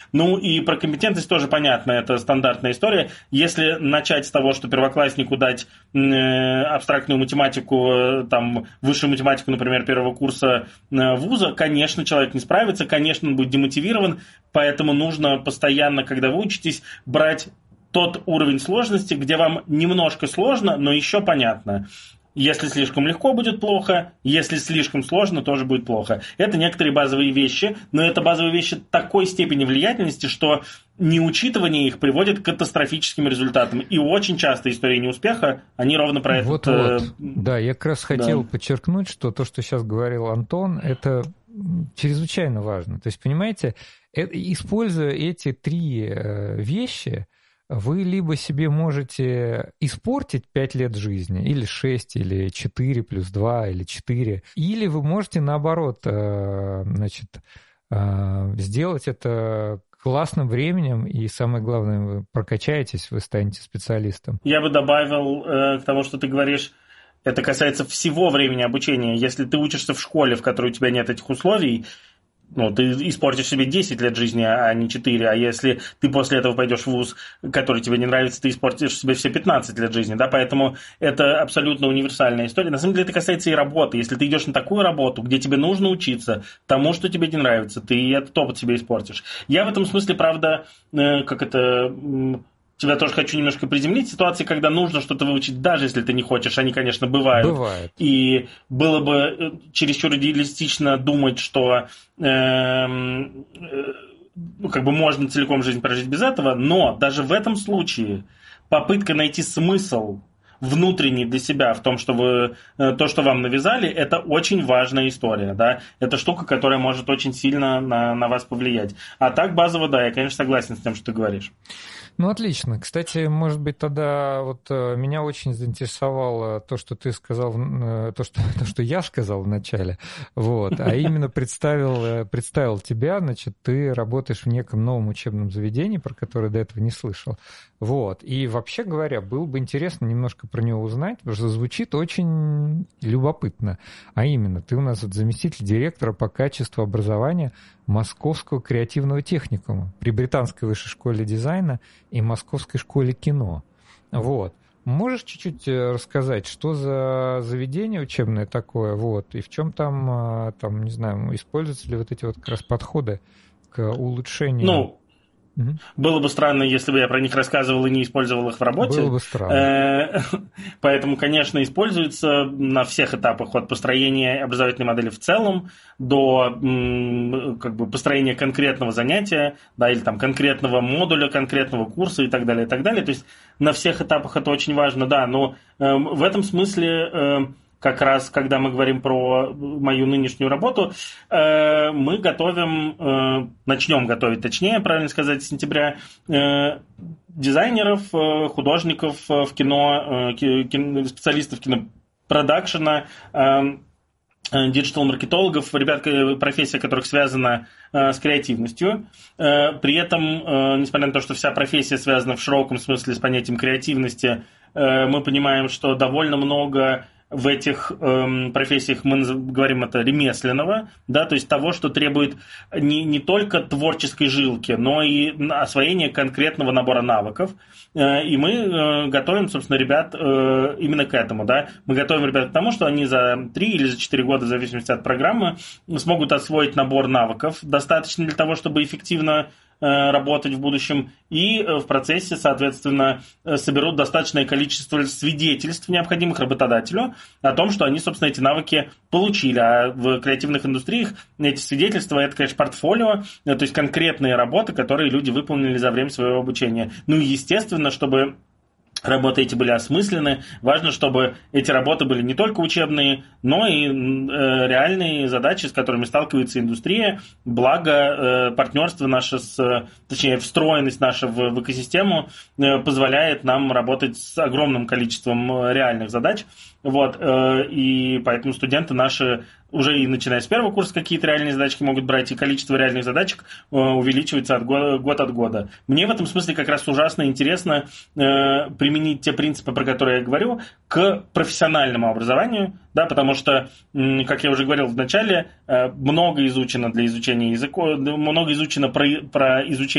Ну и про компетентность тоже понятно, это стандартная история. Если начать с того, что первокласснику дать абстрактную математику, там, высшую математику, например, первого курса вуза, конечно, человек не справится, конечно, он будет демотивирован, поэтому нужно постоянно, когда вы учитесь, брать тот уровень сложности, где вам немножко сложно, но еще понятно. Если слишком легко, будет плохо, если слишком сложно, тоже будет плохо. Это некоторые базовые вещи, но это базовые вещи такой степени влиятельности, что неучитывание их приводит к катастрофическим результатам. И очень часто истории неуспеха, они ровно про это. Вот. Да, я как раз хотел подчеркнуть, что то, что сейчас говорил Антон, это чрезвычайно важно. То есть, понимаете, используя эти три вещи, вы либо себе можете испортить 5 лет жизни, или 6, или 4 плюс 2, или 4, или вы можете, наоборот, сделать это классным временем, и самое главное, вы прокачаетесь, вы станете специалистом. Я бы добавил к тому, что ты говоришь, это касается всего времени обучения. Если ты учишься в школе, в которой у тебя нет этих условий, ну, ты испортишь себе 10 лет жизни, а не 4. А если ты после этого пойдешь в вуз, который тебе не нравится, ты испортишь себе все 15 лет жизни. Да? Поэтому это абсолютно универсальная история. На самом деле это касается и работы. Если ты идешь на такую работу, где тебе нужно учиться тому, что тебе не нравится, ты этот опыт себе испортишь. Я в этом смысле, правда, тебя тоже хочу немножко приземлить. Ситуации, когда нужно что-то выучить, даже если ты не хочешь, они, конечно, бывают. Бывает. И было бы чересчур идеалистично думать, что можно целиком жизнь прожить без этого. Но даже в этом случае попытка найти смысл внутренний для себя в том, что то, что вам навязали, это очень важная история. Да? Это штука, которая может очень сильно на вас повлиять. А так базово, да, я, конечно, согласен с тем, что ты говоришь. Ну, отлично. Кстати, может быть, тогда меня очень заинтересовало то, что ты сказал, то, что я сказал в начале, а именно представил тебя, значит, ты работаешь в неком новом учебном заведении, про которое до этого не слышал. И вообще говоря, было бы интересно немножко про него узнать, потому что звучит очень любопытно. А именно, ты у нас заместитель директора по качеству образования Московского креативного техникума при Британской высшей школе дизайна и Московской школе кино. Можешь чуть-чуть рассказать, что за заведение учебное такое, и в чем там, не знаю, используются ли эти как раз подходы к улучшению? Было бы странно, если бы я про них рассказывал и не использовал их в работе. Было бы странно. Поэтому, конечно, используется на всех этапах, от построения образовательной модели в целом до построения конкретного занятия, да, или там конкретного модуля, конкретного курса и так далее, и так далее. То есть на всех этапах это очень важно, да, но в этом смысле... Как раз, когда мы говорим про мою нынешнюю работу, мы начнем готовить, точнее, правильно сказать, с сентября, дизайнеров, художников в кино, специалистов кинопродакшена, диджитал-маркетологов, ребят, профессия которых связана с креативностью. При этом, несмотря на то, что вся профессия связана в широком смысле с понятием креативности, мы понимаем, что довольно много в этих профессиях, мы говорим это, ремесленного, да, то есть того, что требует не только творческой жилки, но и освоения конкретного набора навыков. И мы готовим, собственно, ребят именно к этому. Да. Мы готовим ребят к тому, что они за 3 или за 4 года, в зависимости от программы, смогут освоить набор навыков, достаточно для того, чтобы эффективно работать в будущем, и в процессе, соответственно, соберут достаточное количество свидетельств, необходимых работодателю, о том, что они, собственно, эти навыки получили. А в креативных индустриях эти свидетельства – это, конечно, портфолио, то есть конкретные работы, которые люди выполнили за время своего обучения. Ну и, естественно, чтобы работы эти были осмысленны. Важно, чтобы эти работы были не только учебные, но и реальные задачи, с которыми сталкивается индустрия. Благо, партнерство наше, точнее, встроенность наша в экосистему позволяет нам работать с огромным количеством реальных задач. И поэтому студенты наши уже и начиная с первого курса какие-то реальные задачки могут брать, и количество реальных задачек увеличивается год от года. Мне в этом смысле как раз ужасно интересно применить те принципы, про которые я говорю, к профессиональному образованию, да, потому что, как я уже говорил в начале, много изучено для изучения языка, много изучено про изучение